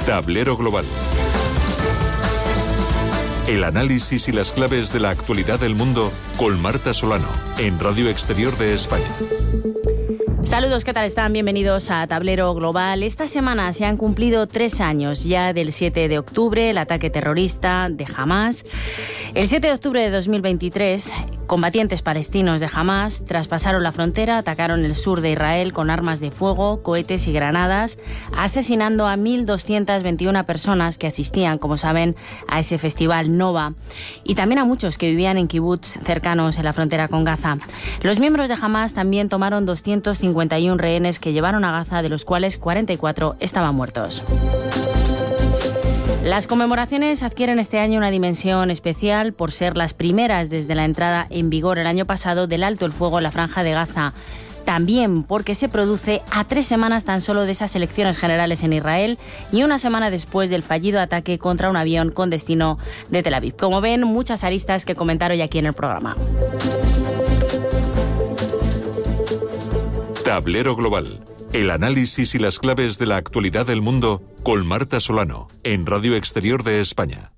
Tablero Global. El análisis y las claves de la actualidad del mundo con Marta Solano, en Radio Exterior de España. Saludos, ¿qué tal están? Bienvenidos a Tablero Global. Esta semana se han cumplido 3 años ya del 7 de octubre, el ataque terrorista de Hamás. El 7 de octubre de 2023, combatientes palestinos de Hamás traspasaron la frontera, atacaron el sur de Israel con armas de fuego, cohetes y granadas, asesinando a 1.221 personas que asistían, como saben, a ese festival Nova, y también a muchos que vivían en kibutz cercanos en la frontera con Gaza. Los miembros de Hamás también tomaron 251 rehenes que llevaron a Gaza, de los cuales 44 estaban muertos. Las conmemoraciones adquieren este año una dimensión especial por ser las primeras desde la entrada en vigor el año pasado del alto el fuego en la Franja de Gaza. También porque se produce a 3 semanas tan solo de esas elecciones generales en Israel y una semana después del fallido ataque contra un avión con destino de Tel Aviv. Como ven, muchas aristas que comentar hoy aquí en el programa. Tablero Global. El análisis y las claves de la actualidad del mundo con Marta Solano, en Radio Exterior de España.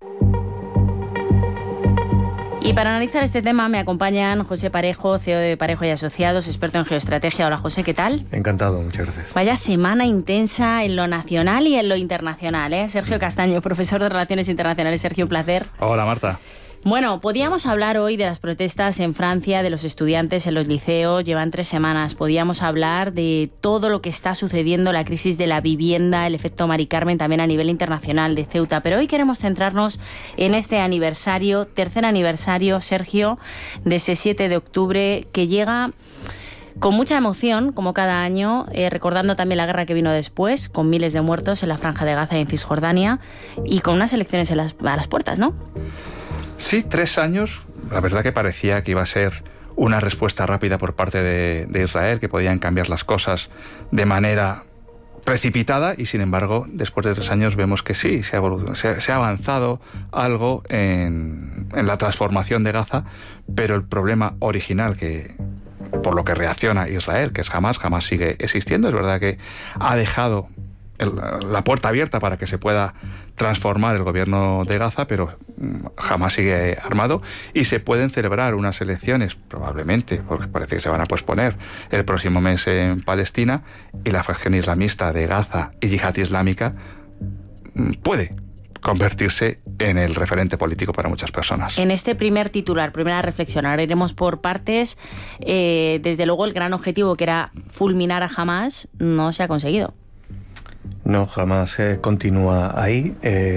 Y para analizar este tema me acompañan José Parejo, CEO de Parejo y Asociados, experto en geoestrategia. Hola, José, ¿qué tal? Encantado, muchas gracias. Vaya semana intensa en lo nacional y en lo internacional, ¿eh? Sergio Castaño, profesor de Relaciones Internacionales. Sergio, un placer. Hola, Marta. Bueno, podíamos hablar hoy de las protestas en Francia, de los estudiantes en los liceos, llevan 3 semanas. Podíamos hablar de todo lo que está sucediendo, la crisis de la vivienda, el efecto Mari Carmen también a nivel internacional de Ceuta. Pero hoy queremos centrarnos en este aniversario, tercer aniversario, Sergio, de ese 7 de octubre que llega con mucha emoción, como cada año, recordando también la guerra que vino después, con miles de muertos en la Franja de Gaza y en Cisjordania, y con unas elecciones a las puertas, ¿no? Sí, 3 años. La verdad que parecía que iba a ser una respuesta rápida por parte de Israel, que podían cambiar las cosas de manera precipitada, y sin embargo, después de 3 años vemos que sí, se ha avanzado algo en la transformación de Gaza, pero el problema original por lo que reacciona Israel, que es Hamás sigue existiendo. Es verdad que ha dejado la puerta abierta para que se pueda transformar el gobierno de Gaza, pero Hamás sigue armado, y se pueden celebrar unas elecciones, probablemente, porque parece que se van a posponer, el próximo mes en Palestina, y la facción islamista de Gaza y Yihad Islámica puede convertirse en el referente político para muchas personas. En este primer titular, primera reflexión, ahora iremos por partes. Desde luego el gran objetivo, que era fulminar a Hamás, no se ha conseguido. No, jamás continúa ahí.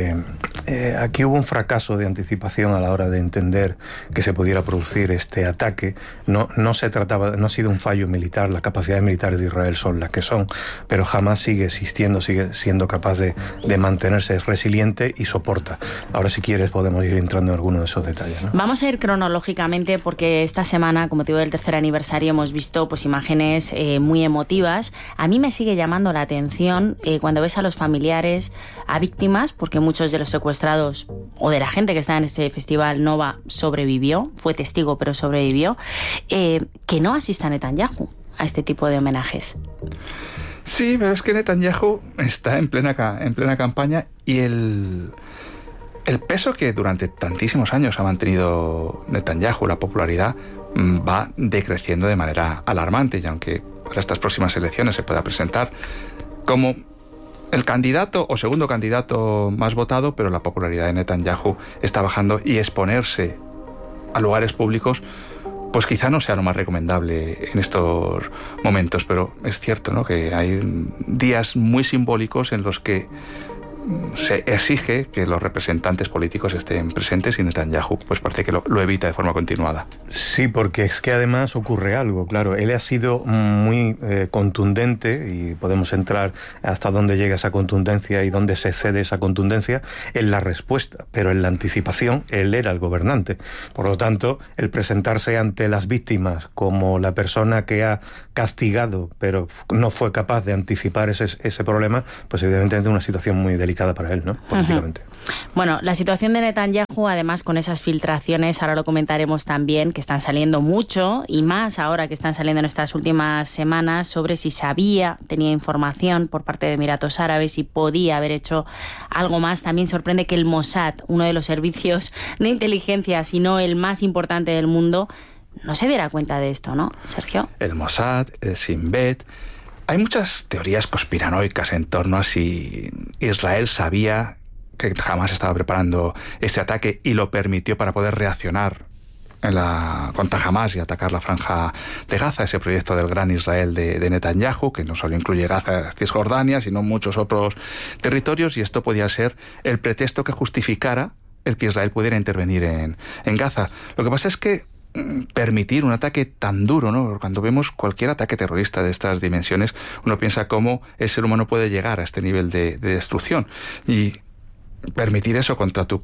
Aquí hubo un fracaso de anticipación a la hora de entender que se pudiera producir este ataque. No ha sido un fallo militar. Las capacidades militares de Israel son las que son, pero jamás sigue existiendo, sigue siendo capaz de mantenerse resiliente y soporta. Ahora, si quieres, podemos ir entrando en alguno de esos detalles, ¿no? Vamos a ir cronológicamente, porque esta semana, con motivo del tercer aniversario, hemos visto imágenes muy emotivas. A mí me sigue llamando la atención cuando ves a los familiares, a víctimas, porque muchos de los secuestrados o de la gente que está en ese festival Nova sobrevivió, fue testigo pero sobrevivió, que no asista Netanyahu a este tipo de homenajes. Sí, pero es que Netanyahu está en plena campaña, y el peso que durante tantísimos años ha mantenido Netanyahu, la popularidad, va decreciendo de manera alarmante, y aunque para estas próximas elecciones se pueda presentar como el candidato o segundo candidato más votado, pero la popularidad de Netanyahu está bajando, y exponerse a lugares públicos pues quizá no sea lo más recomendable en estos momentos. Pero es cierto, ¿no?, que hay días muy simbólicos en los que se exige que los representantes políticos estén presentes, y Netanyahu pues parece que lo evita de forma continuada. Sí, porque es que además ocurre algo, claro. Él ha sido muy contundente, y podemos entrar hasta dónde llega esa contundencia y dónde se cede esa contundencia en la respuesta, pero en la anticipación él era el gobernante. Por lo tanto, el presentarse ante las víctimas como la persona que ha castigado, pero no fue capaz de anticipar ese problema, pues evidentemente es una situación muy delicada. delicada para él, ¿no? Políticamente. Bueno, la situación de Netanyahu, además con esas filtraciones, ahora lo comentaremos también, que están saliendo mucho y más ahora que están saliendo en estas últimas semanas sobre si tenía información por parte de Emiratos Árabes y podía haber hecho algo más. También sorprende que el Mossad, uno de los servicios de inteligencia, si no el más importante del mundo, no se diera cuenta de esto, ¿no, Sergio? El Mossad, el Shin Bet. Hay muchas teorías conspiranoicas en torno a si Israel sabía que Hamás estaba preparando este ataque y lo permitió para poder reaccionar contra Hamás y atacar la franja de Gaza, ese proyecto del Gran Israel de Netanyahu, que no solo incluye Gaza, Cisjordania, sino muchos otros territorios, y esto podía ser el pretexto que justificara el que Israel pudiera intervenir en Gaza. Lo que pasa es que permitir un ataque tan duro, ¿no? Cuando vemos cualquier ataque terrorista de estas dimensiones, uno piensa cómo el ser humano puede llegar a este nivel de destrucción, y permitir eso contra tu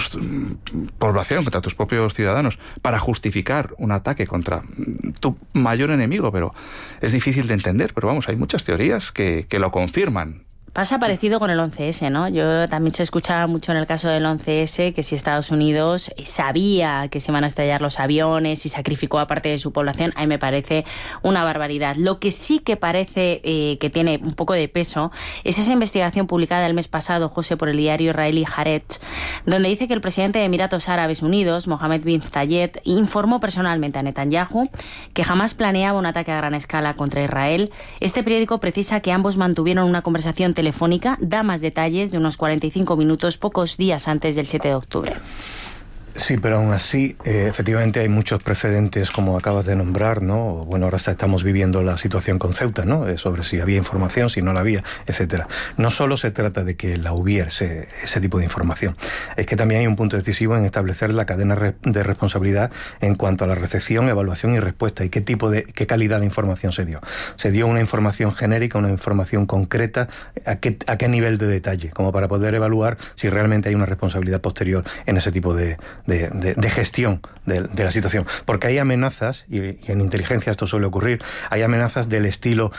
población, contra tus propios ciudadanos, para justificar un ataque contra tu mayor enemigo, pero es difícil de entender. Pero vamos, hay muchas teorías que lo confirman. Pasa parecido con el 11S, ¿no? Yo también se escuchaba mucho en el caso del 11S que si Estados Unidos sabía que se iban a estrellar los aviones y sacrificó a parte de su población, a mí me parece una barbaridad. Lo que sí que parece que tiene un poco de peso es esa investigación publicada el mes pasado, José, por el diario israelí Haaretz, donde dice que el presidente de Emiratos Árabes Unidos, Mohammed bin Zayed, informó personalmente a Netanyahu que jamás planeaba un ataque a gran escala contra Israel. Este periódico precisa que ambos mantuvieron una conversación telefónica, da más detalles, de unos 45 minutos, pocos días antes del 7 de octubre. Sí, pero aún así, efectivamente hay muchos precedentes, como acabas de nombrar, ¿no? Bueno, ahora estamos viviendo la situación con Ceuta, ¿no? Sobre si había información, si no la había, etcétera. No solo se trata de que la hubiese ese tipo de información, es que también hay un punto decisivo en establecer la cadena de responsabilidad en cuanto a la recepción, evaluación y respuesta, y qué calidad de información se dio. Se dio una información genérica, una información concreta, a qué nivel de detalle, como para poder evaluar si realmente hay una responsabilidad posterior en ese tipo de gestión de la situación. Porque hay amenazas, y en inteligencia esto suele ocurrir, hay amenazas del estilo,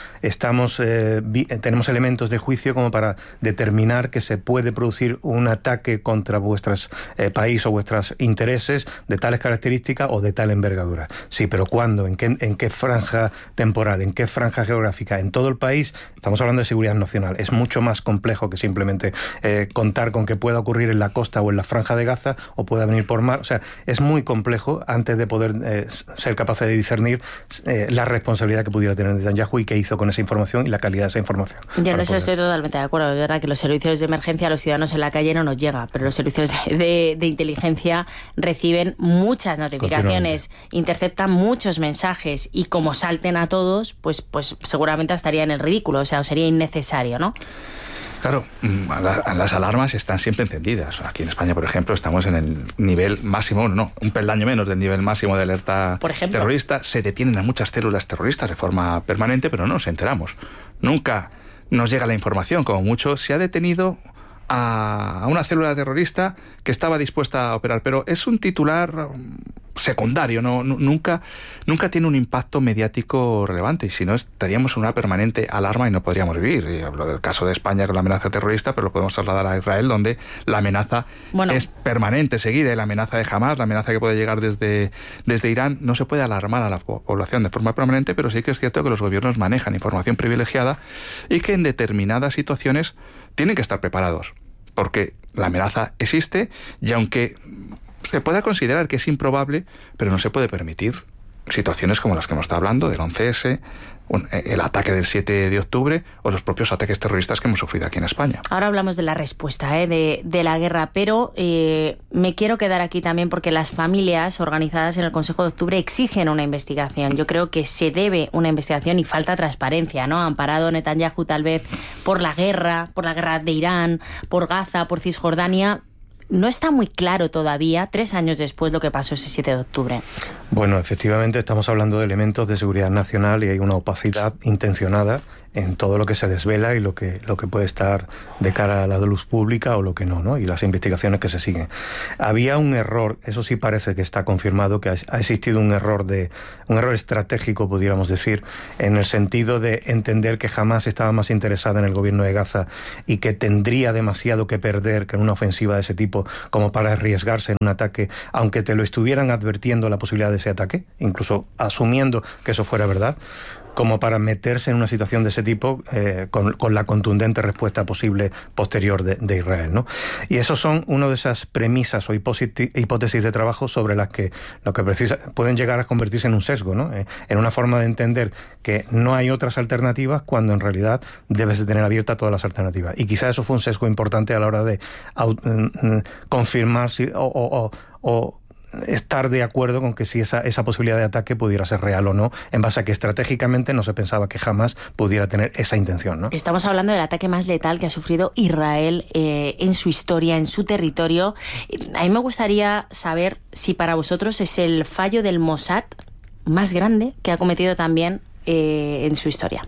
tenemos elementos de juicio como para determinar que se puede producir un ataque contra vuestros país o vuestros intereses de tales características o de tal envergadura. Sí, pero ¿cuándo? ¿En qué franja temporal? ¿En qué franja geográfica? ¿En todo el país? Estamos hablando de seguridad nacional. Es mucho más complejo que simplemente contar con que pueda ocurrir en la costa o en la franja de Gaza o pueda venir por mar. O sea, es muy complejo antes de poder ser capaz de discernir la responsabilidad que pudiera tener Netanyahu y qué hizo con esa información y la calidad de esa información. Yo en eso estoy totalmente de acuerdo. Es verdad que los servicios de emergencia a los ciudadanos en la calle no nos llega, pero los servicios de inteligencia reciben muchas notificaciones, interceptan muchos mensajes y como salten a todos, pues seguramente estaría en el ridículo, o sea, sería innecesario, ¿no? Claro, las alarmas están siempre encendidas. Aquí en España, por ejemplo, estamos en el nivel máximo, un peldaño menos del nivel máximo de alerta terrorista. Se detienen a muchas células terroristas de forma permanente, pero no nos enteramos. Nunca nos llega la información. Como mucho, se ha detenido a una célula terrorista que estaba dispuesta a operar, pero es un titular secundario, nunca tiene un impacto mediático relevante, y si no estaríamos en una permanente alarma y no podríamos vivir. Y hablo del caso de España con la amenaza terrorista, pero lo podemos trasladar a Israel, donde la amenaza es permanente, seguida, y la amenaza de Hamás, la amenaza que puede llegar desde Irán. No se puede alarmar a la población de forma permanente, pero sí que es cierto que los gobiernos manejan información privilegiada y que en determinadas situaciones tienen que estar preparados, porque la amenaza existe, y aunque se pueda considerar que es improbable, pero no se puede permitir situaciones como las que hemos estado hablando, del 11S, el ataque del 7 de octubre o los propios ataques terroristas que hemos sufrido aquí en España. Ahora hablamos de la respuesta de la guerra, pero me quiero quedar aquí también porque las familias organizadas en el Consejo de Octubre exigen una investigación. Yo creo que se debe una investigación y falta transparencia, ¿no? Amparado Netanyahu tal vez por la guerra de Irán, por Gaza, por Cisjordania. No está muy claro todavía, 3 años después, lo que pasó ese 7 de octubre. Bueno, efectivamente estamos hablando de elementos de seguridad nacional y hay una opacidad intencionada en todo lo que se desvela y lo que puede estar de cara a la luz pública o lo que no, ¿no? Y las investigaciones que se siguen. Había un error, eso sí parece que está confirmado, que ha existido un error estratégico, pudiéramos decir, en el sentido de entender que Hamás estaba más interesada en el gobierno de Gaza y que tendría demasiado que perder que en una ofensiva de ese tipo como para arriesgarse en un ataque, aunque te lo estuvieran advirtiendo la posibilidad de ese ataque, incluso asumiendo que eso fuera verdad, como para meterse en una situación de ese tipo con la contundente respuesta posible posterior de Israel, ¿no? Y esos son una de esas premisas o hipótesis de trabajo sobre las que lo que pueden llegar a convertirse en un sesgo, ¿no? En una forma de entender que no hay otras alternativas cuando en realidad debes de tener abiertas todas las alternativas. Y quizá eso fue un sesgo importante a la hora de confirmar o estar de acuerdo con que si esa posibilidad de ataque pudiera ser real o no, en base a que estratégicamente no se pensaba que jamás pudiera tener esa intención, ¿no? Estamos hablando del ataque más letal que ha sufrido Israel en su historia, en su territorio. A mí me gustaría saber si para vosotros es el fallo del Mossad más grande que ha cometido también en su historia.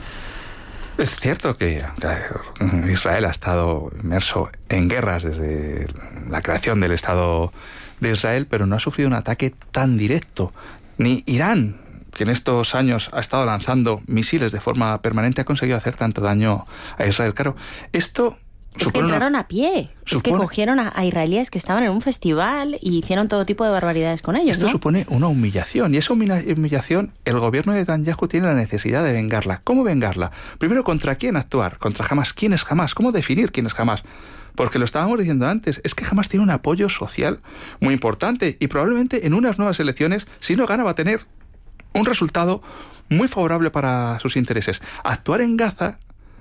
Es cierto que Israel ha estado inmerso en guerras desde la creación del Estado de Israel, pero no ha sufrido un ataque tan directo. Ni Irán, que en estos años ha estado lanzando misiles de forma permanente, ha conseguido hacer tanto daño a Israel. Claro, esto... Es que entraron a pie. Es que cogieron a israelíes que estaban en un festival y hicieron todo tipo de barbaridades con ellos, Esto, ¿no? Supone una humillación. Y esa humillación, el gobierno de Netanyahu tiene la necesidad de vengarla. ¿Cómo vengarla? Primero, ¿contra quién actuar? ¿Contra Hamás? ¿Quién es Hamás? ¿Cómo definir quién es Hamás? Porque lo estábamos diciendo antes, es que Hamás tiene un apoyo social muy importante y probablemente en unas nuevas elecciones, si no gana, va a tener un resultado muy favorable para sus intereses. Actuar en Gaza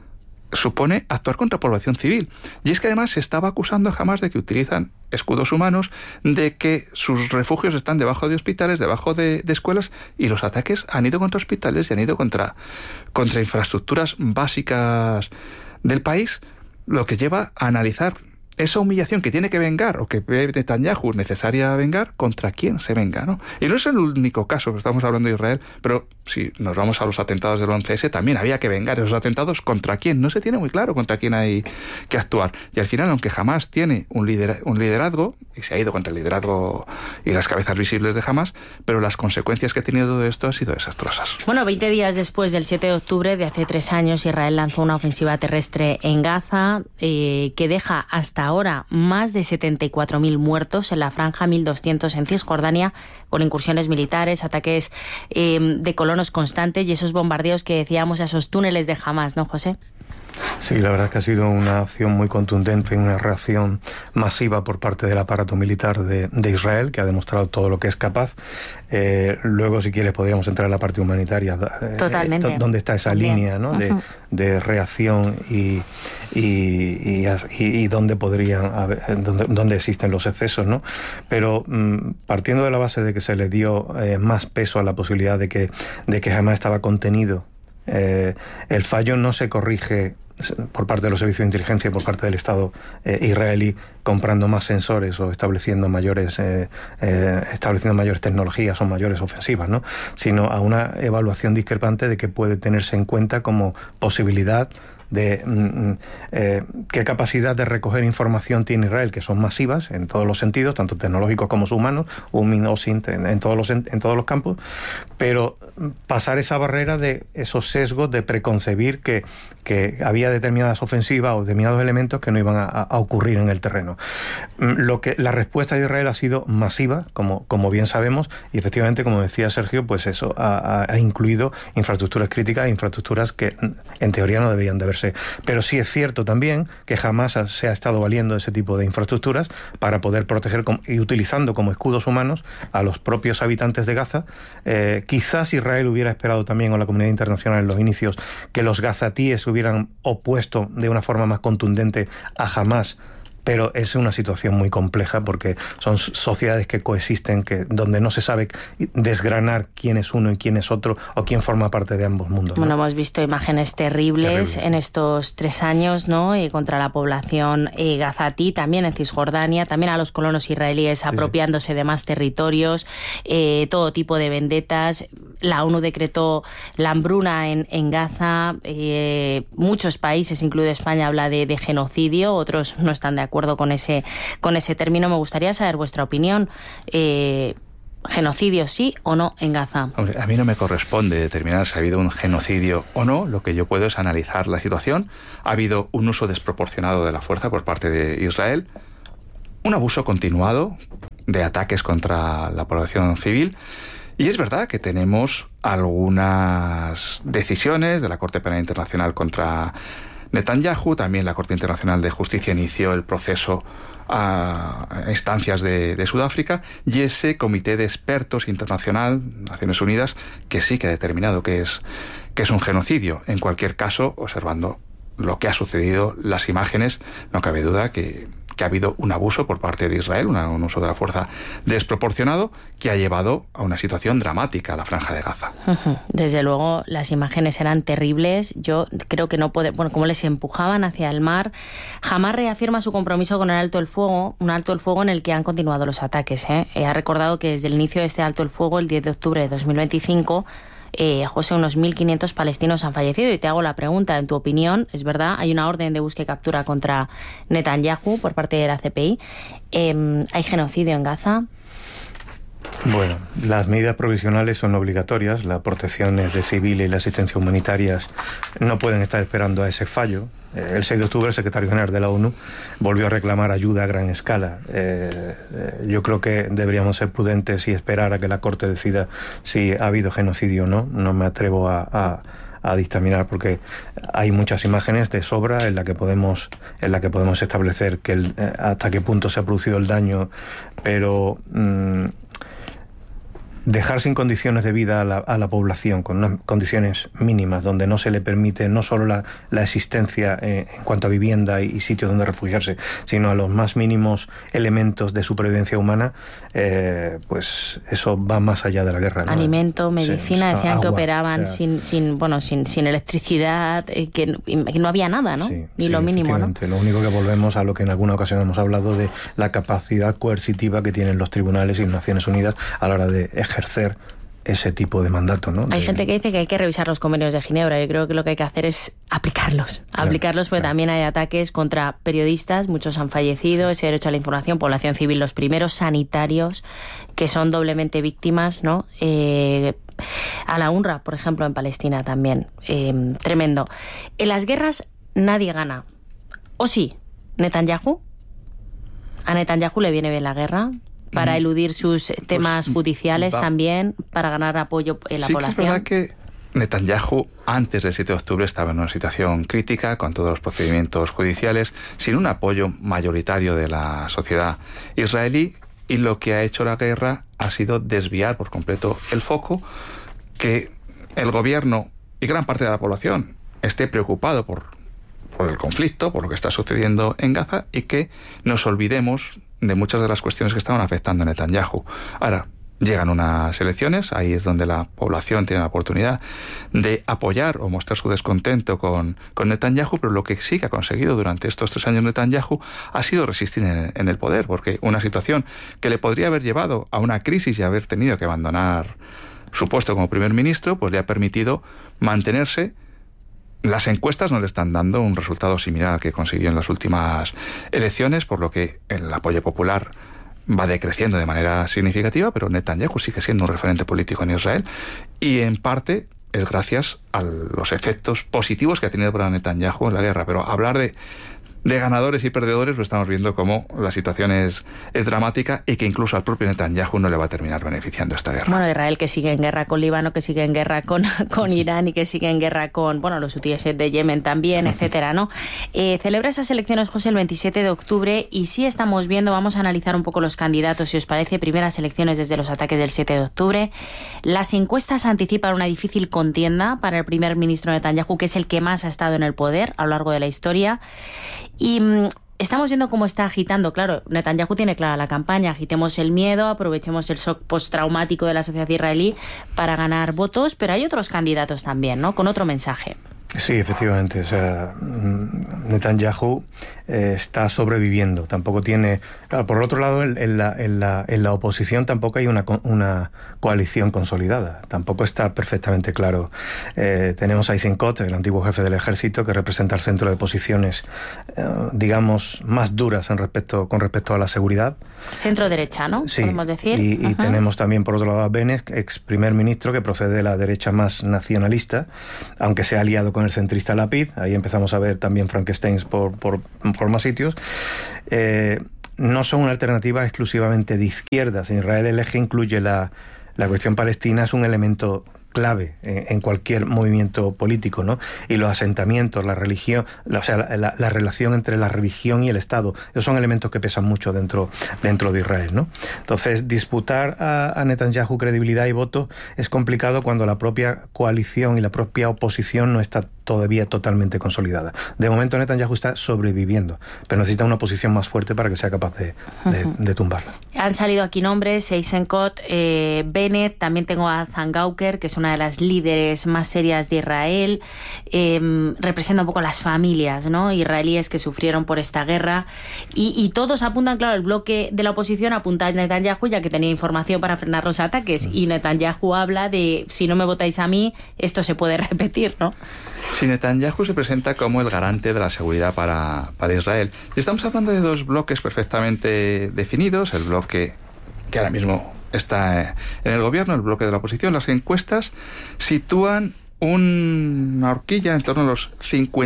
supone actuar contra población civil. Y es que además se estaba acusando a Hamás de que utilizan escudos humanos, de que sus refugios están debajo de hospitales, debajo de escuelas, y los ataques han ido contra hospitales y han ido contra infraestructuras básicas del país, lo que lleva a analizar esa humillación que tiene que vengar, o que ve Netanyahu necesaria vengar, ¿contra quién se venga, ¿no? Y no es el único caso, estamos hablando de Israel, pero si nos vamos a los atentados del 11S, también había que vengar esos atentados. ¿Contra quién? No se tiene muy claro contra quién hay que actuar. Y al final, aunque Hamás tiene un liderazgo, y se ha ido contra el liderazgo y las cabezas visibles de Hamás, pero las consecuencias que ha tenido todo esto han sido desastrosas. Bueno, 20 días después del 7 de octubre de hace 3 años, Israel lanzó una ofensiva terrestre en Gaza que deja hasta ahora más de 74.000 muertos en la franja, 1.200 en Cisjordania, con incursiones militares, ataques de colonos constantes y esos bombardeos que decíamos a esos túneles de Hamás, ¿no, José? Sí, la verdad es que ha sido una acción muy contundente, una reacción masiva por parte del aparato militar de Israel, que ha demostrado todo lo que es capaz. Luego, si quieres, podríamos entrar en la parte humanitaria. Totalmente. ¿Dónde está esa línea, ¿no? de reacción y dónde podrían haber, dónde existen los excesos, ¿no? Pero partiendo de la base de que se le dio más peso a la posibilidad de que Hamás estaba contenido, el fallo no se corrige por parte de los servicios de inteligencia y por parte del Estado israelí comprando más sensores o estableciendo mayores tecnologías o mayores ofensivas, ¿no? Sino a una evaluación discrepante de que puede tenerse en cuenta como posibilidad de qué capacidad de recoger información tiene Israel, que son masivas en todos los sentidos, tanto tecnológicos como humanos, en todos los campos, pero pasar esa barrera de esos sesgos de preconcebir que había determinadas ofensivas o determinados elementos que no iban a ocurrir en el terreno. La respuesta de Israel ha sido masiva, como bien sabemos, y efectivamente, como decía Sergio, pues eso ha incluido infraestructuras críticas, infraestructuras que en teoría no deberían de verse. Pero sí es cierto también que jamás se ha estado valiendo de ese tipo de infraestructuras para poder proteger y utilizando como escudos humanos a los propios habitantes de Gaza. Quizás Israel hubiera esperado también, o la comunidad internacional en los inicios, que los gazatíes se hubieran opuesto de una forma más contundente a Hamás pero es una situación muy compleja porque son sociedades que coexisten, donde no se sabe desgranar quién es uno y quién es otro, o quién forma parte de ambos mundos, ¿no? Bueno, hemos visto imágenes terribles en estos 3 años, ¿no? Y contra la población gazatí, también en Cisjordania, también a los colonos israelíes apropiándose de más territorios, todo tipo de vendetas. La ONU decretó la hambruna en Gaza. Muchos países, incluido España, habla de genocidio. Otros no están de acuerdo con ese término. Me gustaría saber vuestra opinión. ¿Genocidio sí o no en Gaza? Hombre, a mí no me corresponde determinar si ha habido un genocidio o no. Lo que yo puedo es analizar la situación. Ha habido un uso desproporcionado de la fuerza por parte de Israel, un abuso continuado de ataques contra la población civil. Y es verdad que tenemos algunas decisiones de la Corte Penal Internacional contra Netanyahu. También la Corte Internacional de Justicia inició el proceso a instancias de Sudáfrica, y ese comité de expertos internacional, Naciones Unidas, que sí que ha determinado que es un genocidio. En cualquier caso, observando lo que ha sucedido, las imágenes, no cabe duda que ha habido un abuso por parte de Israel, un uso de la fuerza desproporcionado, que ha llevado a una situación dramática a la Franja de Gaza. Desde luego, las imágenes eran terribles. Yo creo que no puede, como les empujaban hacia el mar. Hamás reafirma su compromiso con el alto el fuego, un alto el fuego en el que han continuado los ataques. Ha recordado que desde el inicio de este alto el fuego, el 10 de octubre de 2025, José, unos 1.500 palestinos han fallecido. Y te hago la pregunta, en tu opinión, ¿es verdad? Hay una orden de búsqueda y captura contra Netanyahu por parte de la CPI. ¿Hay genocidio en Gaza? Bueno, las medidas provisionales son obligatorias. Las protecciones de civiles y la asistencia humanitarias no pueden estar esperando a ese fallo. El 6 de octubre el secretario general de la ONU volvió a reclamar ayuda a gran escala. Yo creo que deberíamos ser prudentes y esperar a que la Corte decida si ha habido genocidio o no. No me atrevo a dictaminar, porque hay muchas imágenes de sobra en la que podemos establecer hasta qué punto se ha producido el daño, pero dejar sin condiciones de vida a la población, con unas condiciones mínimas, donde no se le permite no solo la existencia en cuanto a vivienda y sitios donde refugiarse, sino a los más mínimos elementos de supervivencia humana, pues eso va más allá de la guerra, ¿no? Alimento, medicina, decían agua, que operaban sin electricidad, que no había nada, ¿no? Ni lo mínimo, ¿no? Lo único que volvemos a lo que en alguna ocasión hemos hablado, de la capacidad coercitiva que tienen los tribunales y Naciones Unidas a la hora de ejercer ese tipo de mandato, ¿no? Hay gente que dice que hay que revisar los convenios de Ginebra. Yo creo que lo que hay que hacer es aplicarlos. Porque también hay ataques contra periodistas, muchos han fallecido, ese derecho a la información, población civil, los primeros, sanitarios, que son doblemente víctimas, ¿no? A la UNRWA, por ejemplo, en Palestina también. Tremendo. En las guerras nadie gana. ¿O sí? ¿Netanyahu? ¿A Netanyahu le viene bien la guerra? Para eludir sus temas judiciales también, para ganar apoyo en la población. Sí, es verdad que Netanyahu antes del 7 de octubre estaba en una situación crítica, con todos los procedimientos judiciales, sin un apoyo mayoritario de la sociedad israelí, y lo que ha hecho la guerra ha sido desviar por completo el foco, que el gobierno y gran parte de la población esté preocupado por el conflicto, por lo que está sucediendo en Gaza, y que nos olvidemos de muchas de las cuestiones que estaban afectando a Netanyahu. Ahora, llegan unas elecciones, ahí es donde la población tiene la oportunidad de apoyar o mostrar su descontento con Netanyahu, pero lo que sí que ha conseguido durante estos 3 años Netanyahu ha sido resistir en el poder, porque una situación que le podría haber llevado a una crisis y haber tenido que abandonar su puesto como primer ministro, pues le ha permitido mantenerse. Las encuestas no le están dando un resultado similar al que consiguió en las últimas elecciones, por lo que el apoyo popular va decreciendo de manera significativa, pero Netanyahu sigue siendo un referente político en Israel, y en parte es gracias a los efectos positivos que ha tenido para Netanyahu en la guerra. Pero hablar de ganadores y perdedores, lo estamos viendo como la situación es dramática, y que incluso al propio Netanyahu no le va a terminar beneficiando esta guerra. Bueno, Israel, que sigue en guerra con Líbano, que sigue en guerra con Irán, y que sigue en guerra con los hutíes de Yemen también, etcétera, ¿no? Celebra esas elecciones, José, el 27 de octubre, y sí estamos viendo, vamos a analizar un poco los candidatos, si os parece, primeras elecciones desde los ataques del 7 de octubre. Las encuestas anticipan una difícil contienda para el primer ministro Netanyahu, que es el que más ha estado en el poder a lo largo de la historia. Y Estamos viendo cómo está agitando, claro, Netanyahu tiene clara la campaña, agitemos el miedo, aprovechemos el shock postraumático de la sociedad israelí para ganar votos, pero hay otros candidatos también, ¿no?, con otro mensaje. Sí, efectivamente. O sea, Netanyahu está sobreviviendo. Tampoco tiene... Claro, por otro lado, en la oposición tampoco hay una coalición consolidada. Tampoco está perfectamente claro. Tenemos a Eisenkot, el antiguo jefe del ejército, que representa el centro de posiciones, digamos, más duras con respecto a la seguridad. Centro derecha, ¿no? Sí. Podemos decir. Y tenemos también, por otro lado, a Bennett, ex primer ministro, que procede de la derecha más nacionalista, aunque se ha aliado con el centrista Lapid. Ahí empezamos a ver también Frankensteins por más sitios. No son una alternativa exclusivamente de izquierdas. En Israel el eje incluye la cuestión palestina, es un elemento clave en cualquier movimiento político, ¿no? Y los asentamientos, la religión, o sea, la relación entre la religión y el Estado, esos son elementos que pesan mucho dentro de Israel, ¿no? Entonces, disputar a Netanyahu credibilidad y voto es complicado cuando la propia coalición y la propia oposición no está todavía totalmente consolidada. De momento Netanyahu está sobreviviendo, pero necesita una oposición más fuerte para que sea capaz de tumbarla. Han salido aquí nombres, Eisenkot, Bennett, también tengo a Zangauker, que es una de las líderes más serias de Israel, representa un poco las familias, ¿no?, israelíes que sufrieron por esta guerra, y todos apuntan, claro, el bloque de la oposición apunta a Netanyahu, ya que tenía información para frenar los ataques, y Netanyahu habla de, si no me votáis a mí, esto se puede repetir, ¿no? Sí, Netanyahu se presenta como el garante de la seguridad para Israel. Y estamos hablando de dos bloques perfectamente definidos, el bloque que ahora mismo está en el gobierno, el bloque de la oposición. Las encuestas sitúan una horquilla en torno a los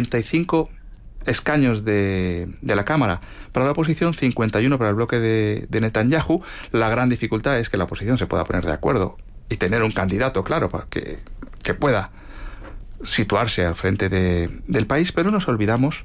55 escaños de la Cámara para la oposición, 51 para el bloque de Netanyahu. La gran dificultad es que la oposición se pueda poner de acuerdo y tener un candidato claro para que pueda situarse al frente del país, pero nos olvidamos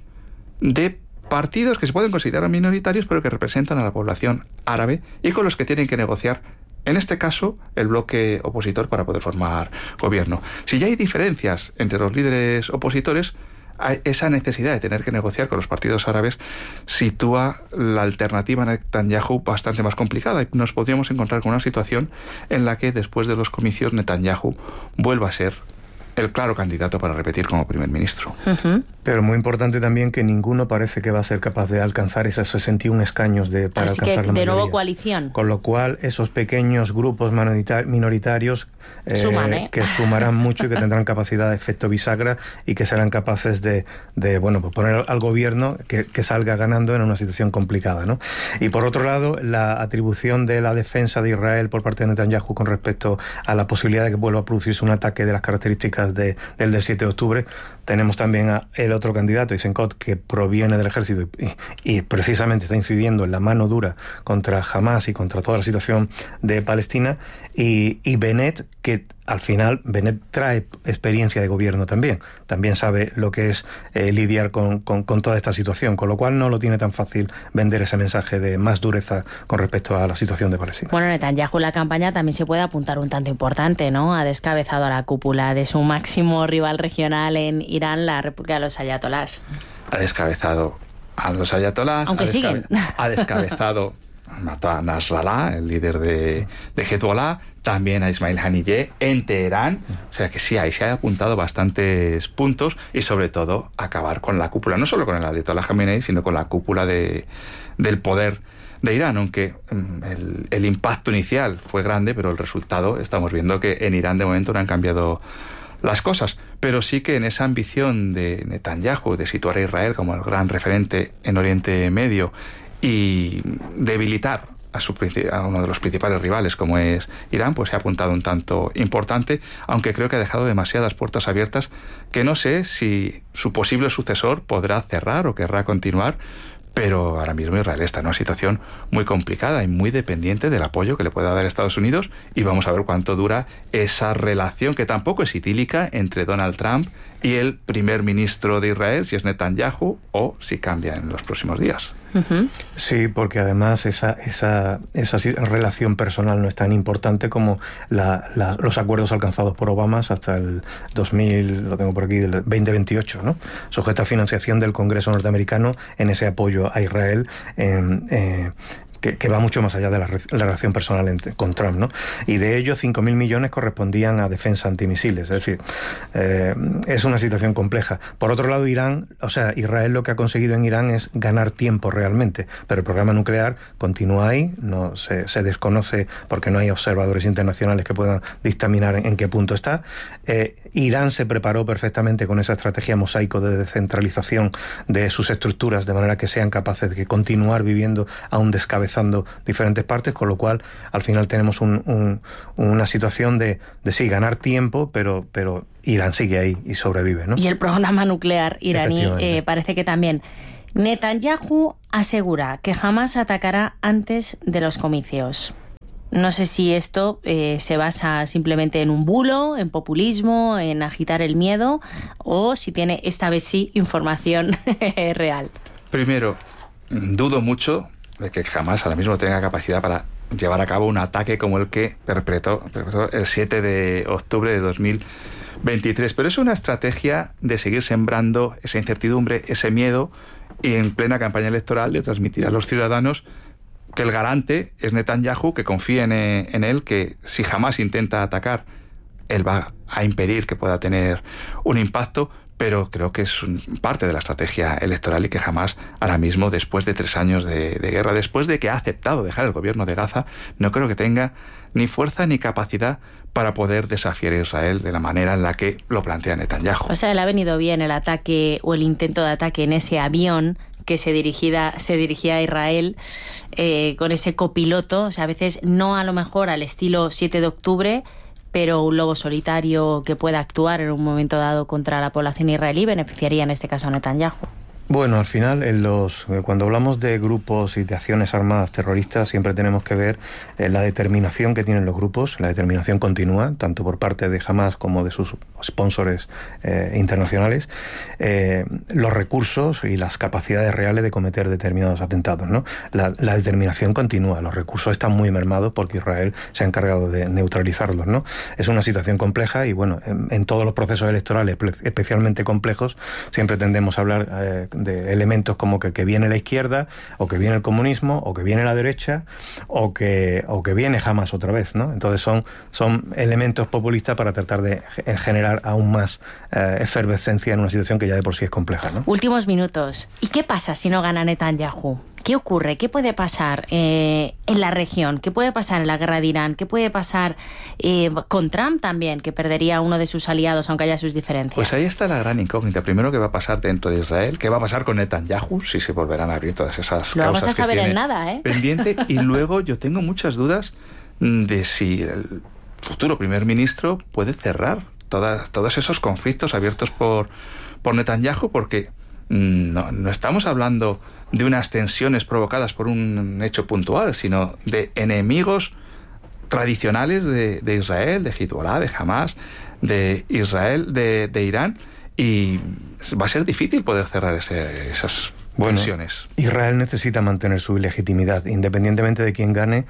de partidos que se pueden considerar minoritarios pero que representan a la población árabe y con los que tienen que negociar, en este caso, el bloque opositor para poder formar gobierno. Si ya hay diferencias entre los líderes opositores, esa necesidad de tener que negociar con los partidos árabes sitúa la alternativa a Netanyahu bastante más complicada y nos podríamos encontrar con una situación en la que después de los comicios Netanyahu vuelva a ser el claro candidato para repetir como primer ministro. Pero muy importante también que ninguno parece que va a ser capaz de alcanzar esos 61 escaños para así alcanzar que, la mayoría. de nuevo coalición. Con lo cual, esos pequeños grupos minoritarios que sumarán mucho y que tendrán capacidad de efecto bisagra y que serán capaces de poner al gobierno que salga ganando en una situación complicada, ¿no? Y por otro lado, la atribución de la defensa de Israel por parte de Netanyahu con respecto a la posibilidad de que vuelva a producirse un ataque de las características del 7 de octubre, tenemos también a el otro candidato, Eisenkot, que proviene del ejército y precisamente está incidiendo en la mano dura contra Hamas y contra toda la situación de Palestina, y Bennett, que al final Bennett trae experiencia de gobierno también sabe lo que es lidiar con toda esta situación, con lo cual no lo tiene tan fácil vender ese mensaje de más dureza con respecto a la situación de Palestina. Bueno, Netanyahu, la campaña también se puede apuntar un tanto importante, ¿no? Ha descabezado a la cúpula de su máximo rival regional en Irán, la República de los Ayatolás. Ha descabezado a los ayatolás, aunque siguen. Ha descabezado, mató a Nasrallah, el líder de Hezbollah, también a Ismail Haniyeh en Teherán. O sea que sí, ahí se ha apuntado bastantes puntos y sobre todo acabar con la cúpula, no solo con el Ayatollah Khamenei, sino con la cúpula del poder de Irán, aunque el impacto inicial fue grande, pero el resultado, estamos viendo que en Irán de momento no han cambiado las cosas, pero sí que en esa ambición de Netanyahu de situar a Israel como el gran referente en Oriente Medio y debilitar a uno de los principales rivales como es Irán, pues se ha apuntado un tanto importante, aunque creo que ha dejado demasiadas puertas abiertas que no sé si su posible sucesor podrá cerrar o querrá continuar, pero ahora mismo Israel está en una situación muy complicada y muy dependiente del apoyo que le pueda dar Estados Unidos, y vamos a ver cuánto dura esa relación que tampoco es idílica entre Donald Trump y el primer ministro de Israel, si es Netanyahu o si cambia en los próximos días. Sí, porque además esa relación personal no es tan importante como los acuerdos alcanzados por Obama hasta el 2000, lo tengo por aquí, del 2028, ¿no? Sujeta a financiación del Congreso norteamericano en ese apoyo a Israel que va mucho más allá de la relación personal con Trump, ¿no? Y de ello 5.000 millones correspondían a defensa antimisiles. Es decir, es una situación compleja. Por otro lado, Israel lo que ha conseguido en Irán es ganar tiempo realmente, pero el programa nuclear continúa ahí, no se desconoce porque no hay observadores internacionales que puedan dictaminar en qué punto está. Irán se preparó perfectamente con esa estrategia mosaico de descentralización de sus estructuras, de manera que sean capaces de continuar viviendo aún descabezando diferentes partes, con lo cual al final tenemos una situación de sí, ganar tiempo, pero Irán sigue ahí y sobrevive, ¿no? Y el programa nuclear iraní parece que también. Netanyahu asegura que jamás atacará antes de los comicios. No sé si esto se basa simplemente en un bulo, en populismo, en agitar el miedo, o si tiene esta vez sí información real. Primero, dudo mucho de que jamás ahora mismo tenga capacidad para llevar a cabo un ataque como el que perpetró el 7 de octubre de 2023. Pero es una estrategia de seguir sembrando esa incertidumbre, ese miedo, y en plena campaña electoral de transmitir a los ciudadanos que el garante es Netanyahu, que confíen en él, que si jamás intenta atacar, él va a impedir que pueda tener un impacto. Pero creo que es parte de la estrategia electoral y que jamás, ahora mismo, después de 3 años de guerra, después de que ha aceptado dejar el gobierno de Gaza, no creo que tenga ni fuerza ni capacidad para poder desafiar a Israel de la manera en la que lo plantea Netanyahu. O sea, le ha venido bien el ataque o el intento de ataque en ese avión que se dirigía a Israel con ese copiloto, o sea, a veces no a lo mejor al estilo 7 de octubre, pero un lobo solitario que pueda actuar en un momento dado contra la población israelí beneficiaría en este caso a Netanyahu. Bueno, al final, cuando hablamos de grupos y de acciones armadas terroristas, siempre tenemos que ver la determinación que tienen los grupos, la determinación continua, tanto por parte de Hamas como de sus sponsors internacionales, los recursos y las capacidades reales de cometer determinados atentados, ¿no? La determinación continúa, los recursos están muy mermados porque Israel se ha encargado de neutralizarlos, ¿no? Es una situación compleja y, bueno, en todos los procesos electorales, especialmente complejos, siempre tendemos a hablar de elementos como que viene la izquierda, o que viene el comunismo, o que viene la derecha, o que viene Hamas otra vez, ¿no? Entonces son elementos populistas para tratar de generar aún más efervescencia en una situación que ya de por sí es compleja, ¿no? Últimos minutos. ¿Y qué pasa si no gana Netanyahu? ¿Qué ocurre? ¿Qué puede pasar en la región? ¿Qué puede pasar en la guerra de Irán? ¿Qué puede pasar con Trump también, que perdería uno de sus aliados, aunque haya sus diferencias? Pues ahí está la gran incógnita. Primero, ¿qué va a pasar dentro de Israel? ¿Qué va a pasar con Netanyahu? Si se volverán a abrir todas esas causas. Lo vamos a saber que en nada, pendiente. Y luego yo tengo muchas dudas de si el futuro primer ministro puede cerrar todos esos conflictos abiertos por Netanyahu, porque no estamos hablando de unas tensiones provocadas por un hecho puntual, sino de enemigos tradicionales de Israel, de Hezbollah, de Hamas, de Israel, de Irán, y va a ser difícil poder cerrar esas tensiones. Israel necesita mantener su legitimidad, independientemente de quién gane.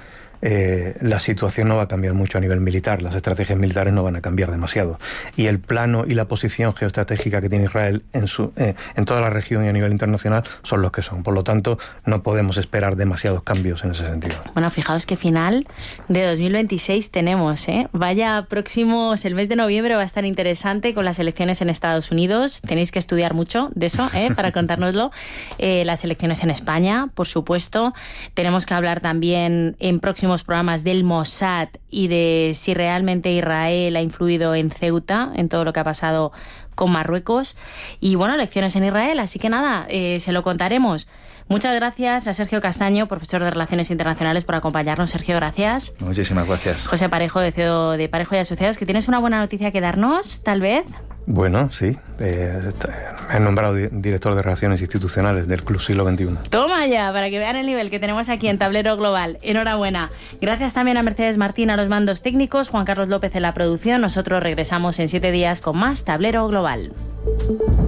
La situación no va a cambiar mucho a nivel militar, las estrategias militares no van a cambiar demasiado, y el plano y la posición geoestratégica que tiene Israel en toda la región y a nivel internacional son los que son. Por lo tanto, no podemos esperar demasiados cambios en ese sentido. Bueno, fijaos que final de 2026 tenemos, Vaya próximos, el mes de noviembre va a estar interesante con las elecciones en Estados Unidos. Tenéis que estudiar mucho de eso, para contárnoslo. Las elecciones en España, por supuesto. Tenemos que hablar también en próximos programas del Mossad y de si realmente Israel ha influido en Ceuta, en todo lo que ha pasado con Marruecos. Y bueno, elecciones en Israel, así que nada, se lo contaremos. Muchas gracias a Sergio Castaño, profesor de Relaciones Internacionales, por acompañarnos. Sergio, gracias. Muchísimas gracias. José Parejo, de CEO de Parejo y Asociados, que tienes una buena noticia que darnos, tal vez. Bueno, sí. Me han nombrado director de Relaciones Institucionales del Club Siglo XXI. Toma ya, para que vean el nivel que tenemos aquí en Tablero Global. Enhorabuena. Gracias también a Mercedes Martín a los mandos técnicos, Juan Carlos López en la producción. Nosotros regresamos en 7 días con más Tablero Global.